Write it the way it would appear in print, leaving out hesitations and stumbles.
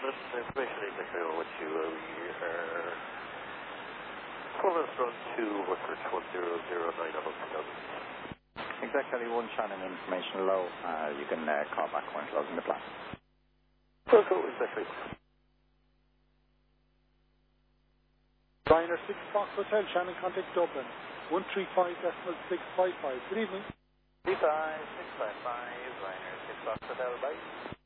information exactly on what you are. 4 minutes run to Woodford 1009 on 2000. Exactly 1 Shannon, information low. You can call back when closing the plan. Go, exactly. Ryanair 6 Fox Hotel, Shannon, contact Dublin. 135.655. Good evening. 35655, Ryanair 6 Fox Hotel, bye.